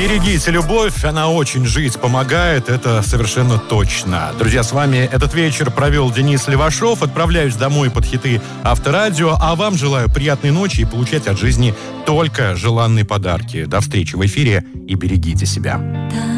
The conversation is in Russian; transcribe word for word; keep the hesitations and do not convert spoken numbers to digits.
Берегите любовь, она очень жить помогает, это совершенно точно. Друзья, с вами этот вечер провел Денис Левашов. Отправляюсь домой под хиты Авторадио, а вам желаю приятной ночи и получать от жизни только желанные подарки. До встречи в эфире и берегите себя.